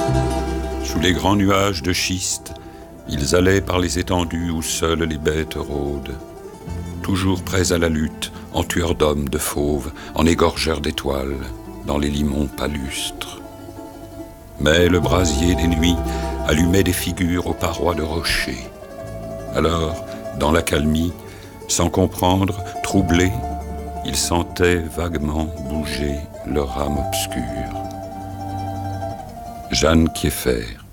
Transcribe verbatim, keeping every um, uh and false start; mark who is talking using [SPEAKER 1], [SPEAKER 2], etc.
[SPEAKER 1] Sous les grands nuages de schiste, ils allaient par les étendues où seules les bêtes rôdent, toujours prêts à la lutte, en tueurs d'hommes, de fauves, en égorgeurs d'étoiles, dans les limons palustres. Mais le brasier des nuits allumait des figures aux parois de rochers. Alors, dans l'accalmie, sans comprendre, troublés, ils sentaient vaguement bouger leur âme obscure. Jeanne Kieffer.